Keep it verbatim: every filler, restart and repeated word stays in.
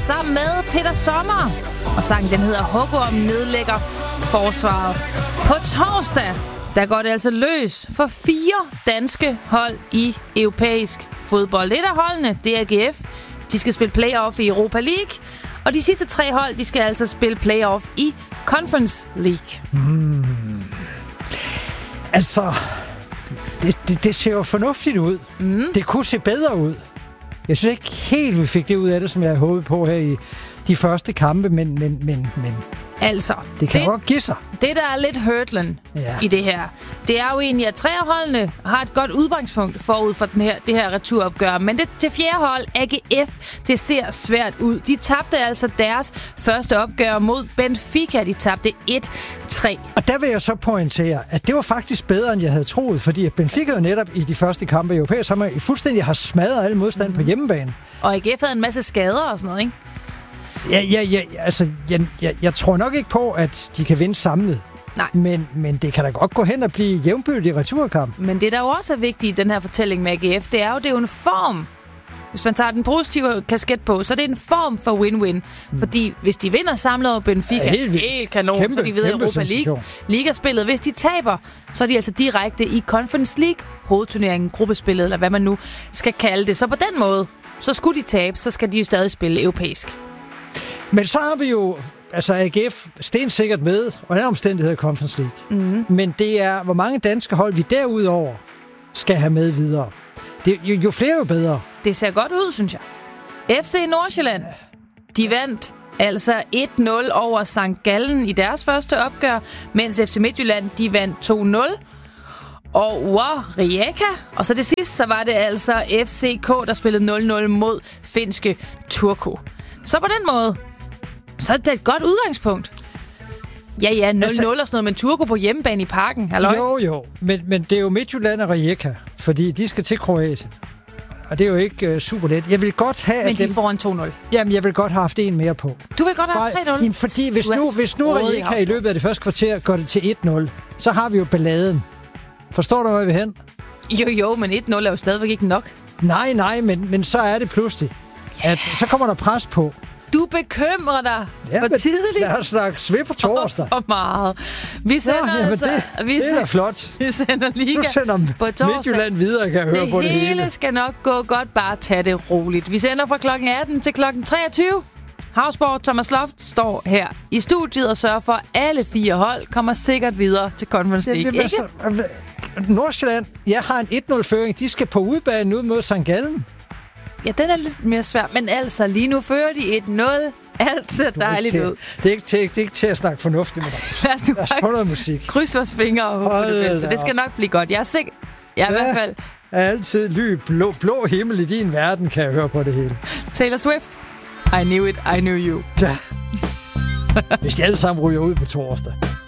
sammen med Peter Sommer. Og sangen den hedder Hugorm nedlægger forsvaret. På torsdag, der går det altså løs for fire danske hold i europæisk fodbold. Et af holdene, det er A G F. De skal spille playoff i Europa League. Og de sidste tre hold, de skal altså spille playoff i Conference League. Mm. Altså, det, det, det ser jo fornuftigt ud. Mm. Det kunne se bedre ud. Jeg synes ikke helt, vi fik det ud af det, som jeg havde håbet på her i de første kampe, men, men, men, men altså, det kan det, godt give sig. Det, der er lidt hurdlen ja. i det her, det er jo egentlig, at tre af holdene har et godt udgangspunkt forud for den her, det her returopgør. Men det til fjerde hold, A G F, det ser svært ud. De tabte altså deres første opgør mod Benfica. De tabte et tre. Og der vil jeg så pointere, at det var faktisk bedre, end jeg havde troet, fordi Benfica jo netop i de første kampe i europæisk sommer fuldstændig har smadret alle modstand mm. på hjemmebane. Og A G F havde en masse skader og sådan noget, ikke? Ja, ja, ja, altså, jeg, jeg, jeg tror nok ikke på, at de kan vinde samlet. Nej. Men, men det kan da godt gå hen og blive jævnbyrdigt i returkamp. Men det, der jo også er vigtigt i den her fortælling med A G F, det er jo, det er jo en form. Hvis man tager den positive kasket på, så er det en form for win-win. Mm. Fordi hvis de vinder samlet over Benfica, ja, helt, helt kanon, kæmpe, så de ved Europa League, ligaspillet. Hvis de taber, så er de altså direkte i Conference League, hovedturneringen, gruppespillet, eller hvad man nu skal kalde det. Så på den måde, så skulle de tabe, så skal de jo stadig spille europæisk. Men så har vi jo altså A G F stensikkert med, og den omstændighed er Conference League. Mm. Men det er, hvor mange danske hold vi derudover skal have med videre. Det, jo, jo flere, jo bedre. Det ser godt ud, synes jeg. F C Nordsjælland, de vandt altså et nul over Sankt Gallen i deres første opgør, mens F C Midtjylland, de vandt to nul over Rijeka. Og så det sidste, så var det altså F C K, der spillede nul nul mod finske Turku. Så på den måde, så er det et godt udgangspunkt. Ja, ja, nul nul altså, og sådan noget, men Turku på hjemmebane i parken, halløj? Jo, jo, men, men det er jo Midtjylland og Rijeka, fordi de skal til Kroatien. Og det er jo ikke uh, super let. Jeg vil godt have... Men de dem... får en to nul. Jamen, jeg vil godt have haft en mere på. Du vil godt have haft tre nul? Jamen, fordi hvis nu, hvis nu Rijeka i løbet af det første kvarter går det til et nul, så har vi jo balladen. Forstår du, hvor vi er hen? Jo, jo, men et nul er jo stadigvæk ikke nok. Nej, nej, men, men så er det pludselig, yeah. at så kommer der pres på. Du bekymrer dig ja, for tidligt. Lad os snakke sved på torsdag. For meget. Vi sender Nå, jamen altså... Det, vi det sender, er flot. Vi sender Liga du sender på torsdag. Midtjylland videre, kan jeg høre det på det hele. Det hele skal nok gå godt. Bare tage det roligt. Vi sender fra klokken atten til klokken treogtyve. Havsborg Thomas Loft står her i studiet og sørger for, at alle fire hold kommer sikkert videre til Conference League. Ja, det, ikke? Altså, Nordsjælland, jeg har en et nul-føring. De skal på udbanen ud mod Sankt Gallen. Ja, den er lidt mere svær. Men altså, lige nu fører de et nul. Alt ser dejligt ud. Det er, ikke til, det er ikke til at snakke fornuftigt med dig. Lad os nu bare noget musik. Kryds vores fingre og håbe det bedste. Det skal nok blive godt. Jeg er sikker. Jeg er ja, i hvert fald... altid ly blå, blå himmel i din verden, kan jeg høre på det hele. Taylor Swift. I knew it, I knew you. Ja. Hvis de alle sammen ryger ud på torsdag.